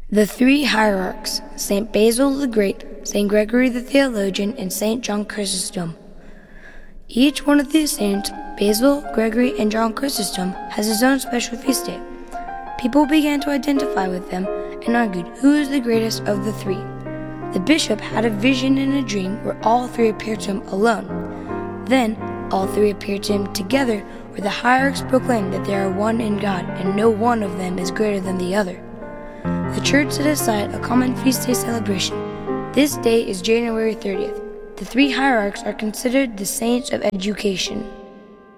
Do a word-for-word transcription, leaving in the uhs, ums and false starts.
The three hierarchs, Saint Basil the Great, Saint Gregory the Theologian, and Saint John Chrysostom. Each one of these saints, Basil, Gregory, and John Chrysostom, has his own special feast day. People began to identify with them and argued who is the greatest of the three. The bishop had a vision in a dream where all three appeared to him alone. Then all three appeared to him together, where the hierarchs proclaimed that they are one in God, and no one of them is greater than the other. The church set aside a common feast day celebration. This day is January thirtieth. The three hierarchs are considered the saints of education.